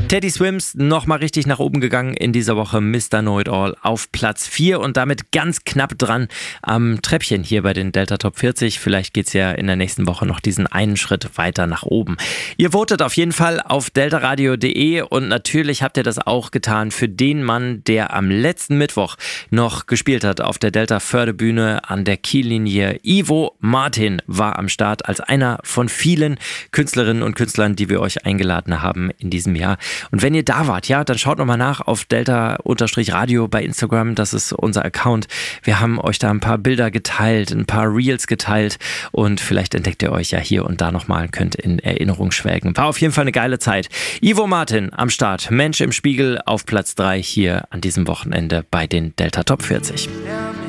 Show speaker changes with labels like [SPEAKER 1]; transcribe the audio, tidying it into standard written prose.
[SPEAKER 1] Teddy Swims nochmal richtig nach oben gegangen in dieser Woche. Mr. Know It All auf Platz 4 und damit ganz knapp dran am Treppchen hier bei den Delta Top 40. Vielleicht geht's ja in der nächsten Woche noch diesen einen Schritt weiter nach oben. Ihr votet auf jeden Fall auf deltaradio.de und natürlich habt ihr das auch getan für den Mann, der am letzten Mittwoch noch gespielt hat auf der Delta Förderbühne an der Kiellinie. Ivo Martin war am Start als einer von vielen Künstlerinnen und Künstlern, die wir euch eingeladen haben in diesem Jahr. Und wenn ihr da wart, ja, dann schaut nochmal nach auf Delta-Radio bei Instagram. Das ist unser Account. Wir haben euch da ein paar Bilder geteilt, ein paar Reels geteilt und vielleicht entdeckt ihr euch ja hier und da nochmal, könnt in Erinnerung schwelgen. War auf jeden Fall eine geile Zeit. Ivo Martin am Start. Mensch im Spiegel auf Platz 3 hier an diesem Wochenende bei den Delta Top 40.